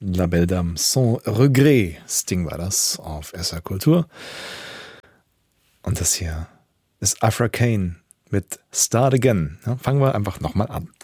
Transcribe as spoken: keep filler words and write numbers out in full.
La Belle Dame sans Regret. Sting war das auf S R Kultur. Und das hier ist Afra Kane mit Start Again. Ja, fangen wir einfach nochmal an.